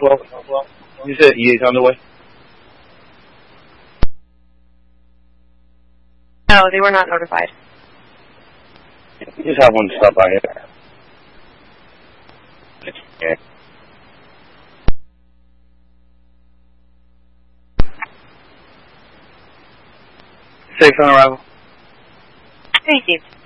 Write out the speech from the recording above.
Southwell. You said EA's on the way? No, they were not notified. You just have one stop by here. Yeah. Safe on arrival. Thank you.